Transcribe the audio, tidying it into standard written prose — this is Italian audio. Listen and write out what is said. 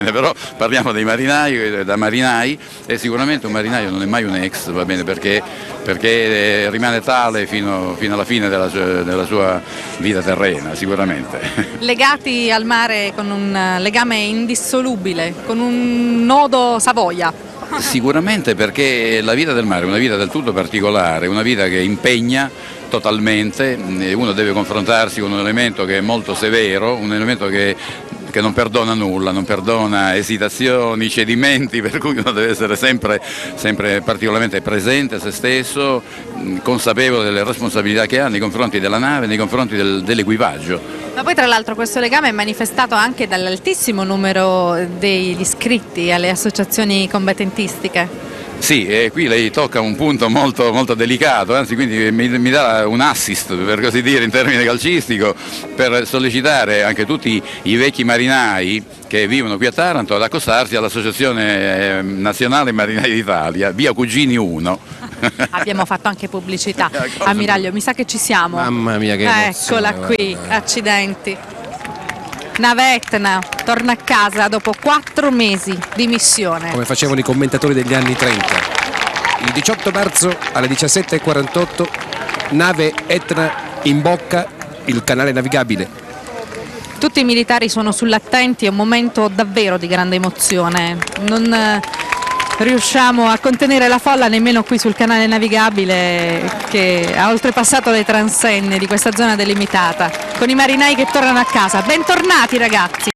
Però parliamo dei marinai, da marinai, e sicuramente un marinaio non è mai un ex, va bene, perché rimane tale fino alla fine della sua vita terrena, sicuramente. Legati al mare con un legame indissolubile, con un nodo Savoia. Sicuramente perché la vita del mare è una vita del tutto particolare, una vita che impegna totalmente, uno deve confrontarsi con un elemento che è molto severo, un elemento che non perdona nulla, non perdona esitazioni, cedimenti, per cui uno deve essere sempre particolarmente presente a se stesso, consapevole delle responsabilità che ha nei confronti della nave, nei confronti dell'equipaggio. Ma poi tra l'altro questo legame è manifestato anche dall'altissimo numero degli iscritti alle associazioni combattentistiche. Sì, e qui lei tocca un punto molto delicato, anzi quindi mi dà un assist, per così dire, in termine calcistico, per sollecitare anche tutti i vecchi marinai che vivono qui a Taranto ad accostarsi all'Associazione Nazionale Marinai d'Italia, via Cugini 1. Abbiamo fatto anche pubblicità. Ammiraglio, mi sa che ci siamo. Mamma mia che emozione, Eccola qui, guarda. accidenti. Nave Etna torna a casa dopo 4 mesi di missione. Come facevano i commentatori degli anni 30. Il 18 marzo alle 17:48 nave Etna imbocca il canale navigabile. Tutti i militari sono sull'attenti, è un momento davvero di grande emozione. Non riusciamo a contenere la folla nemmeno qui sul canale navigabile che ha oltrepassato le transenne di questa zona delimitata, con i marinai che tornano a casa. Bentornati ragazzi!